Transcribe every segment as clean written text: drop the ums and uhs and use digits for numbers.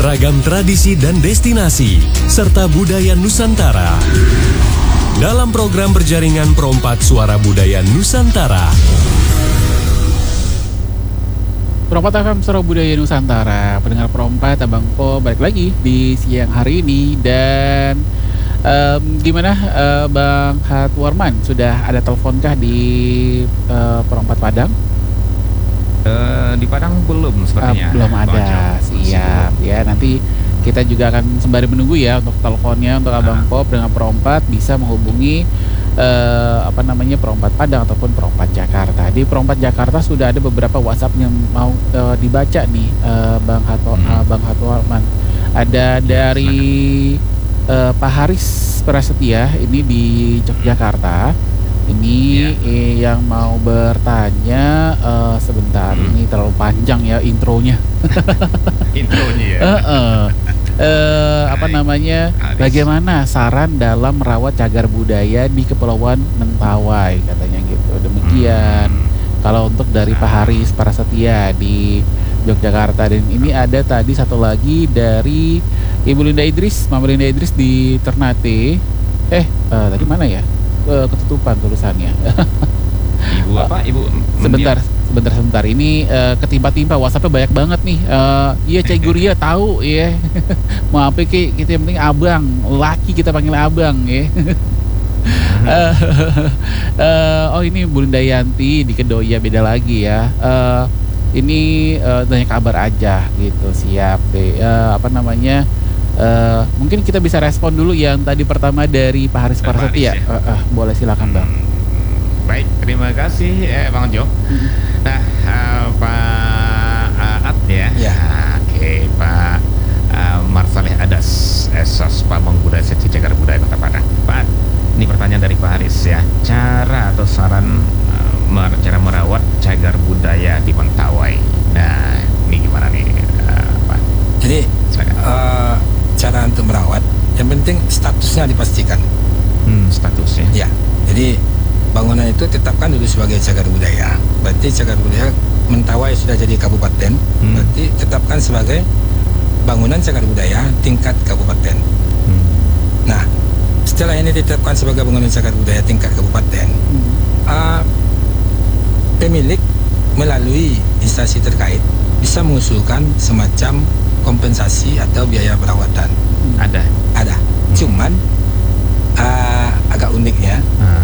ragam tradisi dan destinasi, serta budaya Nusantara. Dalam program berjaringan Perompak Suara Budaya Nusantara. Perompak FM Suara Budaya Nusantara, pendengar Perompak, Abang Po balik lagi di siang hari ini. Dan gimana Bang Hatwarman, sudah ada teleponkah di Perompak Padang? Di Padang belum sepertinya. Belum ada, siap ya. Nanti kita juga akan sembari menunggu ya untuk teleponnya untuk Abang Pop dengan Perompak bisa menghubungi Perompak Padang ataupun Perompak Jakarta. Di Perompak Jakarta sudah ada beberapa WhatsApp yang mau dibaca nih, Bang Hatwarman. Ada dari Pak Haris Prasetya ini di Yogyakarta. Ini yang mau bertanya sebentar. Ini terlalu panjang ya intronya. Intronya ya. Bagaimana saran dalam merawat cagar budaya di Kepulauan Mentawai, katanya gitu. Demikian. Kalau untuk dari Pak Haris Prasetya di Yogyakarta. Dan ini ada tadi satu lagi dari Ibu Linda Idris, Mama Linda Idris di Ternate. Tadi mana ya? Ketutupan tulisannya. Ibu apa? Ibu Sebentar. Ini ketimpa-timpa WhatsApp-nya banyak banget nih. Iya, Cai Guria tahu ya. Maaf ya, kita yang penting abang, laki kita panggil abang ya. Ini Bu Linda Yanti di Kedoya, beda lagi ya. Ini tanya kabar aja gitu, siap deh. Mungkin kita bisa respon dulu yang tadi pertama dari Pak Haris Prasetya. Boleh, silakan Bang. Baik, terima kasih Bang Jo. Nah, Pak At ya. Oke, Pak Marsaleh Adas, Esos Pamong Budaya Seksi Cagar Budaya Kota Padang. Pak, ini pertanyaan dari Pak Haris ya. Cara atau saran cara merawat cagar budaya di Mentawai. Nah, ini gimana nih, Pak? Jadi cara untuk merawat, yang penting statusnya dipastikan. Statusnya? Ya, jadi bangunan itu tetapkan dulu sebagai cagar budaya. Berarti cagar budaya Mentawai sudah jadi kabupaten, berarti tetapkan sebagai bangunan cagar budaya tingkat kabupaten. Nah, setelah ini ditetapkan sebagai bangunan cagar budaya tingkat kabupaten, pemilik melalui instansi terkait bisa mengusulkan semacam kompensasi atau biaya perawatan. Ada. Cuman agak uniknya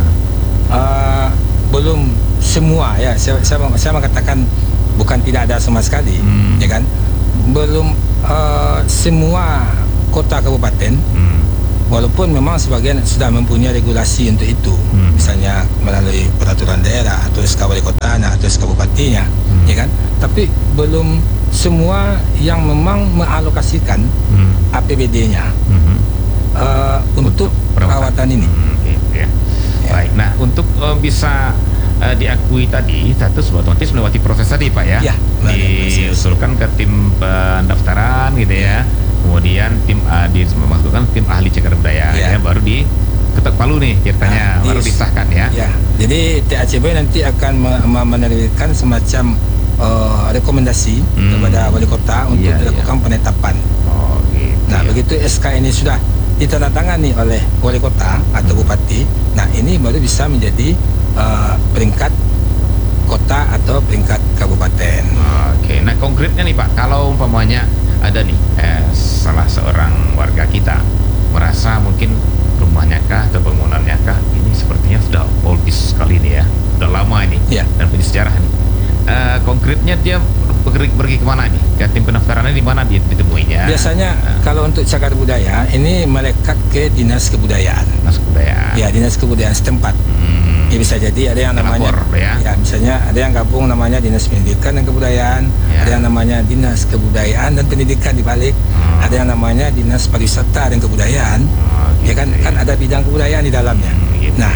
belum semua ya. Saya mengatakan bukan tidak ada sama sekali, ya kan? Belum semua kota kabupaten. Walaupun memang sebagian sudah mempunyai regulasi untuk itu, misalnya melalui peraturan daerah atau SK wali kota atau SK bupatinya, ya kan? Tapi belum semua yang memang mengalokasikan APBD-nya untuk perawatan ini. Baik, nah untuk bisa diakui tadi status otomatis melewati proses tadi Pak ya? Diusulkan ke tim pendaftaran gitu ya. Kemudian tim dimasukkan tim ahli cagar budaya ya, baru diketok palu nih ceritanya, baru disahkan ya. Jadi TACB nanti akan menerbitkan semacam rekomendasi kepada wali kota untuk dilakukan penetapan. Nah, begitu SK ini sudah ditandatangani oleh wali kota atau bupati, nah ini baru bisa menjadi peringkat kota atau peringkat kabupaten. Nah konkretnya nih Pak, kalau umpamanya ada nih salah seorang warga kita merasa mungkin rumahnya kah atau bangunannya kah ini sepertinya sudah oldies sekali nih ya, udah lama ini dan punya sejarah nih. Konkretnya dia pergi kemana nih? Ya, tim pendaftarannya di mana dia ditemuinya? Biasanya kalau untuk cagar budaya ini melekat ke dinas kebudayaan. Dinas kebudayaan setempat. Ya bisa jadi ada yang namanya misalnya ada yang gabung namanya Dinas Pendidikan dan Kebudayaan, ada yang namanya Dinas Kebudayaan dan Pendidikan di balik, ada yang namanya Dinas Pariwisata dan Kebudayaan. Kan ada bidang kebudayaan di dalamnya. Nah,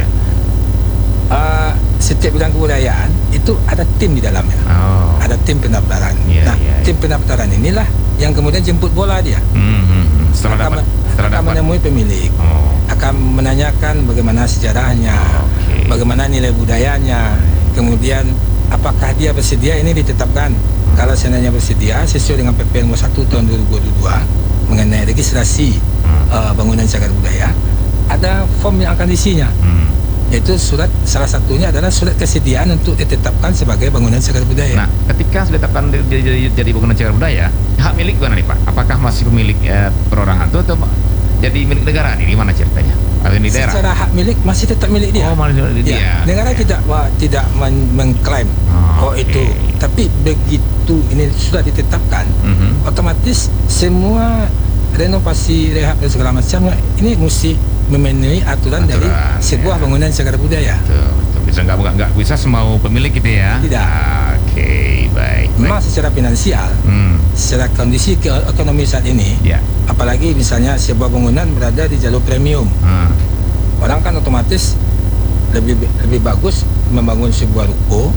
setiap bidang kebudayaan itu ada tim di dalamnya. Ada tim pendaftaran. Tim pendaftaran inilah yang kemudian jemput bola dia. Akan menemui pemilik, akan menanyakan bagaimana sejarahnya, bagaimana nilai budayanya, kemudian apakah dia bersedia ini ditetapkan Kalau seandainya bersedia sesuai dengan PP nomor 1 tahun 2022 mengenai registrasi bangunan cagar budaya, ada form yang akan diisinya. Yaitu surat, salah satunya adalah surat kesediaan untuk ditetapkan sebagai bangunan cagar budaya. Nah, ketika sudah ditetapkan jadi bangunan cagar budaya, hak milik mana nih Pak? Apakah masih pemilik perorangan itu atau jadi milik negara nih? Gimana ceritanya? Atau di daerah? Secara hak milik masih tetap milik dia. Oh, masih milik dia. Ya, negara tidak mengklaim itu. Tapi begitu ini sudah ditetapkan, otomatis semua renovasi, rehab dan segala macam ini mesti memenuhi aturan dari sebuah bangunan cagar budaya. Betul. Bisa nggak bisa semau pemilik gitu ya? Tidak. Oke, baik. Memang secara finansial, secara kondisi ekonomi saat ini, apalagi misalnya sebuah bangunan berada di jalur premium, orang kan otomatis lebih bagus membangun sebuah ruko,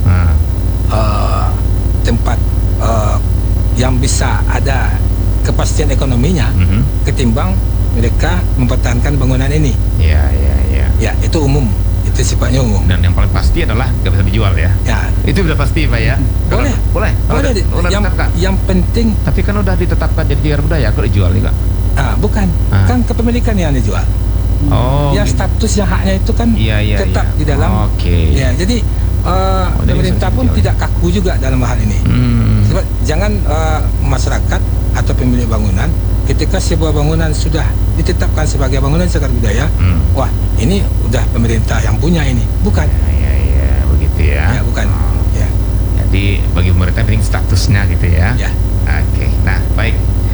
tempat yang bisa ada kepastian ekonominya, ketimbang mereka mempertahankan bangunan ini. Ya, itu umum, itu sifatnya umum. Dan yang paling pasti adalah nggak bisa dijual ya. Ya, itu sudah pasti Pak ya. Boleh. Yang penting. Tapi kan udah ditetapkan jadi cagar budaya, kok dijual juga? Bukan, kan kepemilikan yang dijual. Yang gitu. status yang haknya itu kan tetap di dalam. Ya, jadi pemerintah pun tidak kaku juga dalam hal ini. Sebab jangan masyarakat atau pemilik bangunan ketika sebuah bangunan sudah ditetapkan sebagai bangunan cagar budaya, wah ini udah pemerintah yang punya ini, bukan? Ya, begitu ya. Ya, bukan. Ya. Jadi bagi pemerintah penting statusnya gitu ya. Ya. Oke, nah baik.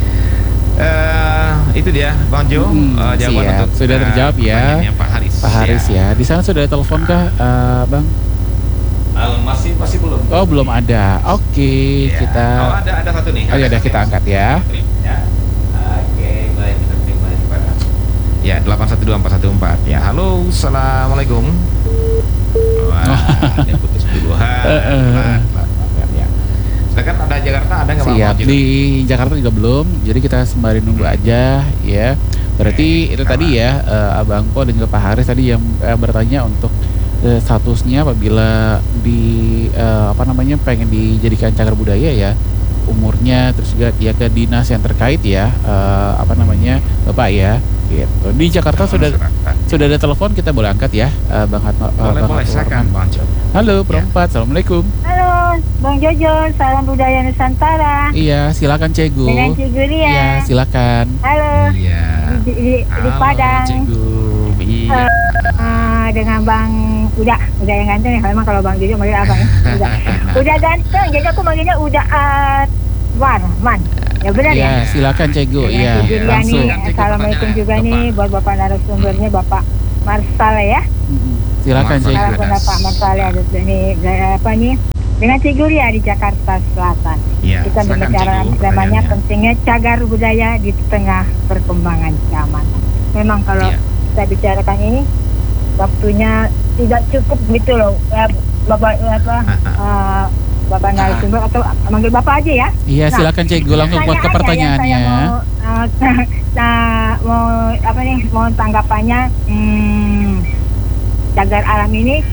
Itu dia Bang Jo, jawaban untuk sudah terjawab ya. Pak Haris. Pak Haris ya. Di sana sudah ada telepon kah, Bang? Masih belum. Oh, belum ada. Oke, kita. Oh, ada satu nih. Oh ya, udah kita angkat ya. Oke, baik, kita terima pada. Ya, 812414. Ya, halo, assalamualaikum. Wah, dia putus duluan. Ya. Sedangkan ada Jakarta, ada nggak Bang? Siap, di Jakarta juga belum. Jadi kita sembari nunggu aja ya. Berarti itu tadi ya, Abang Po dan juga Pak Haris tadi yang bertanya untuk statusnya apabila pengen dijadikan cagar budaya ya, umurnya, terus juga dia ke dinas yang terkait ya, Bapak ya gitu. Di Jakarta sudah ada telepon, kita boleh angkat ya, Bang Hatma. Boleh, silakan Bang Jo. Halo Perempat, assalamualaikum. Halo Bang Jojo, salam budaya Nusantara. Iya, silakan Cegu. Dengan Cegu Ria. Iya, silakan. Halo. Iya. Di Padang. Cegu. Iya. Dengan Bang udah yang ganteng ya. Memang kalau Bang Jojo manggil apa ya? Udah ganteng, jadi aku manggilnya udah Man. Ya benar ya? Ya, silakan Cegu. Iya, langsung. Assalamualaikum juga nih buat Bapak narasumbernya, Bapak Marsal ya. Silakan Cegu. Assalamualaikum Bapak Marsal ya. Nih dengan Cegu Ria di Jakarta Selatan. Ya, kita berbicara namanya pentingnya cagar budaya di tengah perkembangan zaman. Memang kalau kita bicarakan ini waktunya tidak cukup gitu loh, Bapak narasumber atau manggil Bapak aja ya. Iya, silakan Cegu langsung buat ke pertanyaannya. Mau tanggapannya cagar alam ini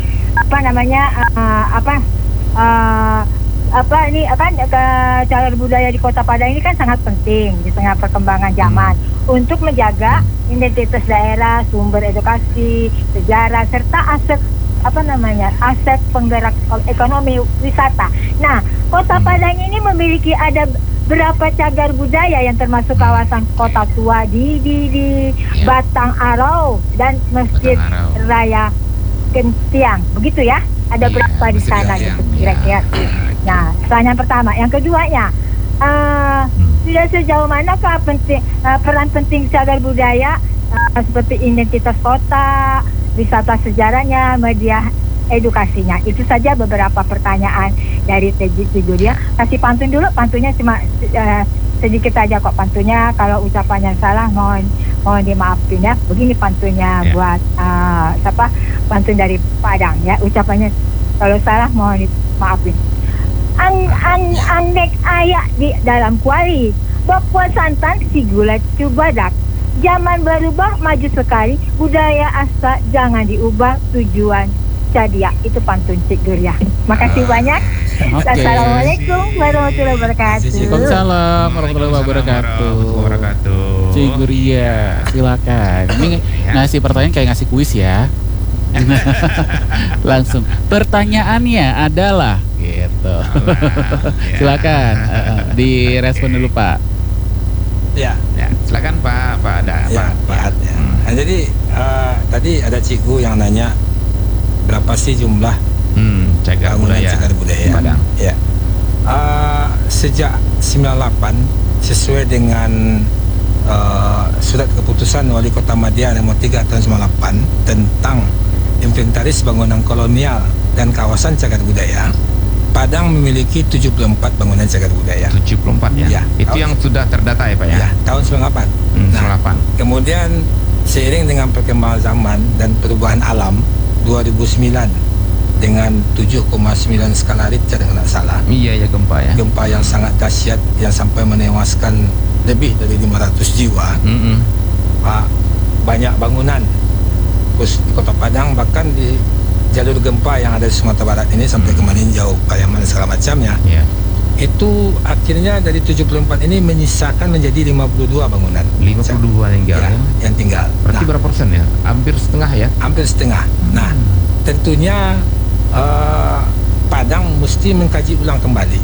cagar budaya di Kota Padang ini kan sangat penting di tengah perkembangan zaman untuk menjaga identitas daerah, sumber edukasi, sejarah serta aset penggerak ekonomi wisata. Nah, Kota Padang ini memiliki ada berapa cagar budaya yang termasuk kawasan Kota Tua di Batang Arau dan Masjid Raya Kentiang. Begitu ya? Ada berapa di sana gitu kira-kira. Nah, pertanyaan pertama. Yang keduanya, sudah sejauh manakah peran penting cagar budaya seperti identitas kota, wisata sejarahnya, media edukasinya? Itu saja beberapa pertanyaan dari Cegu Ria. Kasih pantun dulu, pantunnya cuma sedikit aja kok pantunnya. Kalau ucapannya salah mohon dimaafin ya. Begini pantunnya buat pantun dari Padang ya. Ucapannya kalau salah mohon dimaafin. Andek ayak di dalam kuali, bakwa santan si gula cubadak. Zaman berubah maju sekali, budaya asa jangan diubah, tujuan Cadia. Itu pantun Cik Guria. Makasih banyak. Oke. Assalamualaikum warahmatullahi wabarakatuh. Waalaikumsalam warahmatullahi wabarakatuh. Cik Guria, silakan. Ini ngasih pertanyaan kayak ngasih kuis ya. Langsung. Pertanyaannya adalah gitu. Silakan direspon dulu Pak. Ya, Silakan Pak Ada. ya, Pak Ad, ya. Nah, jadi tadi ada cikgu yang nanya berapa sih jumlah Cagar bangunan budaya cagar budaya Padang. Ya. Sejak 98 sesuai dengan surat keputusan Wali Kota Madya nomor 3 tahun 98 tentang inventaris bangunan kolonial dan kawasan cagar budaya, Padang memiliki 74 bangunan cagar budaya. 74 ya? Ya. Itu yang sudah terdata ya Pak ya? Ya, tahun 98. Nah, 98. kemudian seiring dengan perkembangan zaman dan perubahan alam 2009 dengan 7,9 skala Richter kalau tidak salah, Iya ya gempa ya. gempa yang sangat dahsyat yang sampai menewaskan lebih dari 500 jiwa. Banyak bangunan terus di Kota Padang, bahkan di jalur gempa yang ada di Sumatera Barat ini sampai ke Maninjau, Pariaman dan segala macamnya. Iya. Itu akhirnya dari 74 ini menyisakan menjadi 52 bangunan 52 yang tinggal ya, ya. yang tinggal. Berarti berapa persen ya? Hampir setengah ya? Hampir setengah. Nah, tentunya Padang mesti mengkaji ulang kembali.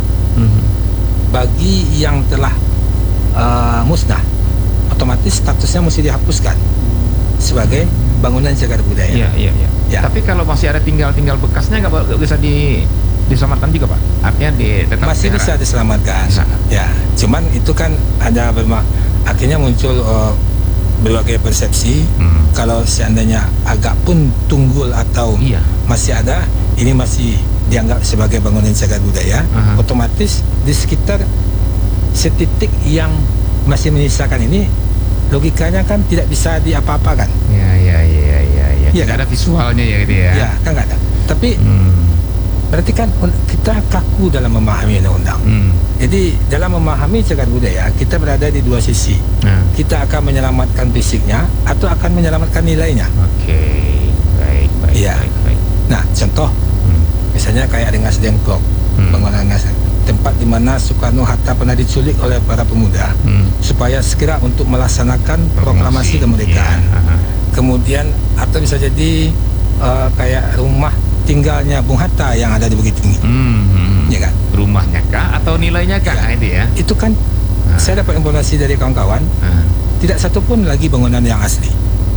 Bagi yang telah musnah, otomatis statusnya mesti dihapuskan sebagai bangunan cagar budaya. Iya. Ya. Tapi kalau masih ada tinggal bekasnya nggak bisa diselamatkan juga Pak? Artinya tetap Masih bisa diselamatkan. Bisa. Ya, cuman itu kan ada akhirnya muncul berbagai persepsi. Kalau seandainya agak pun tunggul atau Iya. masih ada, ini masih dianggap sebagai bangunan cagar budaya. Otomatis di sekitar setitik yang masih menyisakan ini, logikanya kan tidak bisa diapa-apakan. Iya. Iya, Tidak kan? ada visualnya ya gitu ya. Ya, kan nggak ada. Tapi berarti kan kita kaku dalam memahami undang-undang. Jadi dalam memahami cagar budaya, kita berada di dua sisi. Kita akan menyelamatkan fisiknya atau akan menyelamatkan nilainya. Oke, baik. Iya. Baik. Nah, contoh misalnya kayak Rengas Dengklok, bangunan Rengas, tempat di mana Soekarno-Hatta pernah diculik oleh para pemuda supaya segera untuk melaksanakan proklamasi kemerdekaan. Iya. Kemudian atau bisa jadi kayak rumah tinggalnya Bung Hatta yang ada di Bukit Tinggi, ya kan? Rumahnya kah atau nilainya kah? Ya. Itu ya. Itu kan saya dapat informasi dari kawan-kawan, tidak satu pun lagi bangunan yang asli.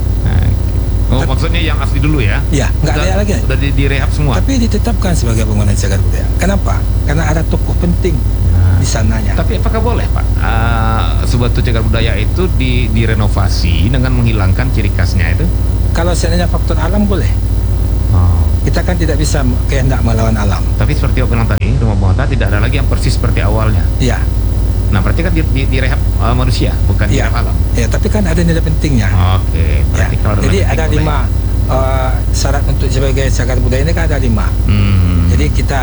Oh, maksudnya yang asli dulu ya? Ya, nggak ada lagi. Udah direhab semua. Tapi ditetapkan sebagai bangunan cagar budaya. Kenapa? Karena ada tokoh penting di sananya. Tapi apakah boleh Pak suatu cagar budaya itu direnovasi dengan menghilangkan ciri khasnya itu? Kalau seandainya faktor alam boleh. Kita kan tidak bisa kehendak melawan alam. Tapi seperti yang bilang tadi, rumah Bung Hatta tidak ada lagi yang persis seperti awalnya. Ya. Nah, berarti kan direhab manusia, bukan Ya. direhab alam. Ya, tapi kan ada nilai pentingnya. Oke, Ya. berarti kalau Jadi nilai ada penting 5 syarat untuk sebagai cagar budaya ini kan ada 5. Jadi kita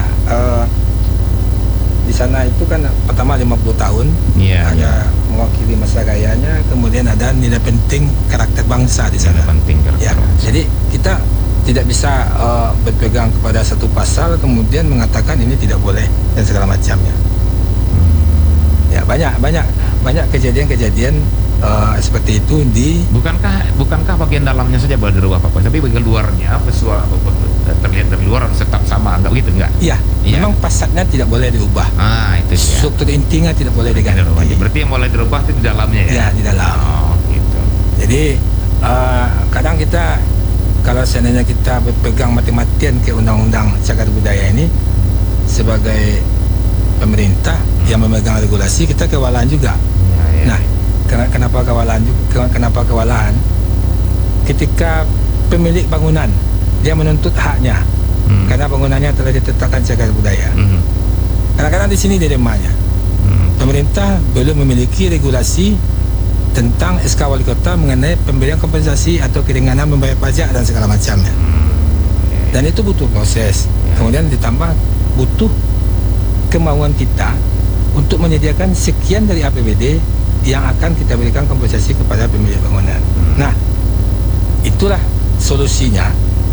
di sana itu kan pertama 50 tahun, ada mewakili masa gayanya, kemudian ada nilai penting karakter bangsa di sana. Nilai penting Ya, karakter. jadi kita tidak bisa berpegang kepada satu pasal kemudian mengatakan ini tidak boleh dan segala macamnya. Ya, banyak kejadian-kejadian seperti itu di. Bukankah bagian dalamnya saja boleh dirubah Pak? Tapi bagian luarnya visual terlihat dari luar harus tetap sama, enggak begitu enggak? Iya, memang fasadnya tidak boleh diubah. Itu dia. Struktur intinya tidak boleh diganti. Berarti yang boleh dirubah itu di dalamnya ya? Ya, di dalam. Gitu. Jadi kadang kita kalau seandainya kita berpegang mati-matian ke undang-undang cagar budaya ini sebagai pemerintah yang memegang regulasi, kita kewalahan juga. Nah, kenapa kewalahan? Ketika pemilik bangunan dia menuntut haknya karena bangunannya telah ditetapkan cagar budaya. Kadang-kadang di sini dilemanya. Pemerintah belum memiliki regulasi tentang SK Wali Kota mengenai pemberian kompensasi atau keringanan membayar pajak dan segala macamnya. Dan itu butuh proses. Kemudian ditambah butuh kemauan kita untuk menyediakan sekian dari APBD yang akan kita berikan kompensasi kepada pemilik bangunan. Nah, itulah solusinya.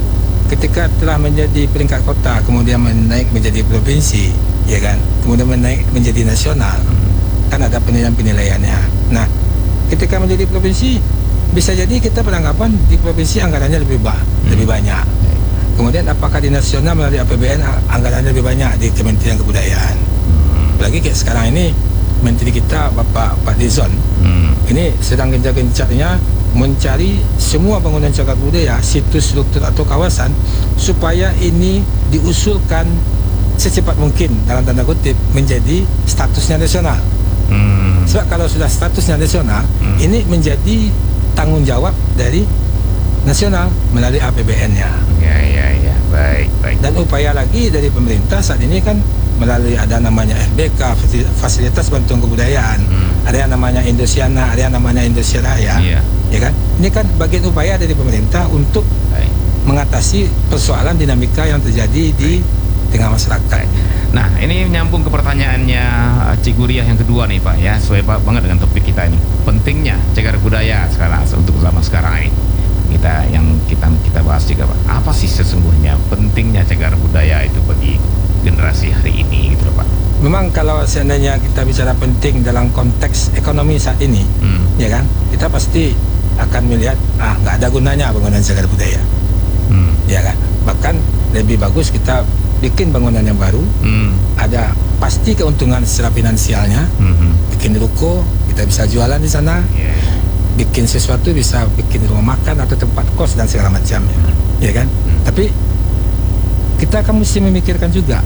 ketika telah menjadi peringkat kota, kemudian menaik menjadi provinsi, ya kan, kemudian menaik menjadi nasional, kan ada penilaian-penilaiannya. Nah, ketika menjadi provinsi, bisa jadi kita beranggapan di provinsi anggarannya lebih banyak. Kemudian apakah di nasional melalui APBN anggarannya lebih banyak di Kementerian Kebudayaan. Apalagi kayak sekarang ini Menteri kita Pak Dizon ini sedang gencar-gencarnya mencari semua bangunan cagar budaya, situs, struktur atau kawasan supaya ini diusulkan secepat mungkin dalam tanda kutip menjadi statusnya nasional. Sebab kalau sudah statusnya nasional, ini menjadi tanggung jawab dari nasional melalui APBN-nya. Ya, baik. Dan upaya lagi dari pemerintah saat ini kan melalui ada namanya FBK, Fasilitas Bantuan Kebudayaan, ada yang namanya Indosiana, ada yang namanya Indonesia Raya, ya kan? Ini kan bagian upaya dari pemerintah untuk mengatasi persoalan dinamika yang terjadi di tengah masyarakat. Nah, ini menyambung ke pertanyaannya Cik Guriah yang kedua nih Pak ya, sesuai banget dengan topik kita ini. Pentingnya cagar budaya sekarang untuk zaman sekarang ini. Kita bahas juga Pak. Apa sih sesungguhnya pentingnya cagar budaya itu bagi generasi hari ini gitu Pak? Memang kalau seandainya kita bicara penting dalam konteks ekonomi saat ini, ya kan, kita pasti akan melihat nggak ada gunanya bangunan cagar budaya, ya kan. Bahkan lebih bagus kita bikin bangunan yang baru, ada pasti keuntungan secara finansialnya, bikin ruko kita bisa jualan di sana, bikin sesuatu bisa bikin rumah makan atau tempat kos dan segala macamnya, ya kan. Tapi kita akan mesti memikirkan juga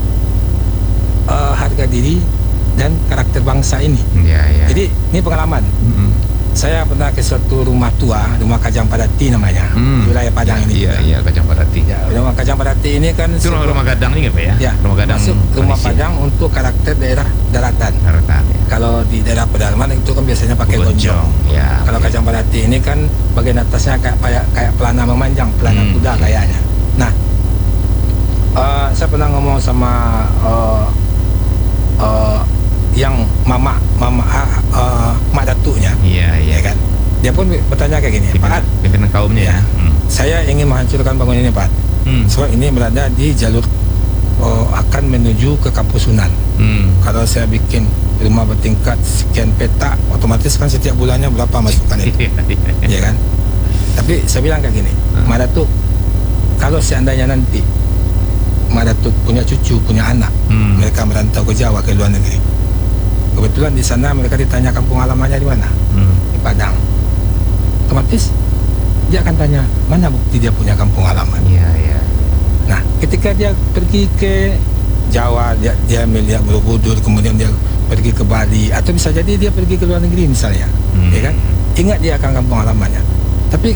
harga diri dan karakter bangsa ini. Jadi ini pengalaman. Saya pernah ke suatu rumah tua, rumah Kajang Padati namanya, di wilayah Padang ini. Iya, Kajang Padati. Ya, rumah Kajang Padati ini kan itu rumah gadang ini nggak Pak ya? Ya, rumah gadang. Rumah Padang untuk karakter daerah daratan. Ya. Kalau di daerah pedalaman itu kan biasanya pakai gonjong. Ya, kalau Kajang Padati ini kan bagian atasnya kayak pelana memanjang, pelana kuda kayaknya. Nah, saya pernah ngomong sama yang mak datuknya, ya kan. Dia pun bertanya kayak gini, Pak, pimpinan kaumnya ya. Saya ingin menghancurkan bangunan ini, Pak. Sebab ini berada di jalur akan menuju ke Kampus Sunan. Kalau saya bikin rumah bertingkat sekian petak, otomatis kan setiap bulannya berapa masukan itu, ya kan. Tapi saya bilang kayak gini, Mak Datuk, kalau seandainya nanti Mak Datuk punya cucu, punya anak, mereka merantau ke Jawa, ke luar negeri, kebetulan di sana mereka ditanya kampung halamannya di mana, di Padang, otomatis dia akan tanya mana bukti dia punya kampung halaman. Nah, ketika dia pergi ke Jawa, dia melihat Borobudur, kemudian dia pergi ke Bali, atau bisa jadi dia pergi ke luar negeri misalnya, ya kan, ingat dia akan kampung halamannya. Tapi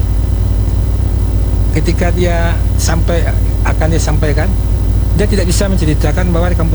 ketika dia akan disampaikan, dia tidak bisa menceritakan bahwa di kampung